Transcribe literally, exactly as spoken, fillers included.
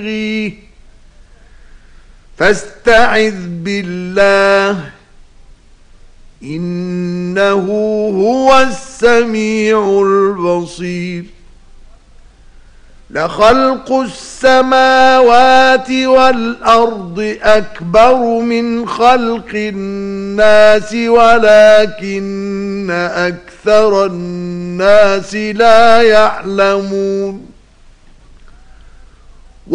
فاستعذ بالله إنه هو السميع البصير. لخلق السماوات والأرض أكبر من خلق الناس ولكن أكثر الناس لا يعلمون.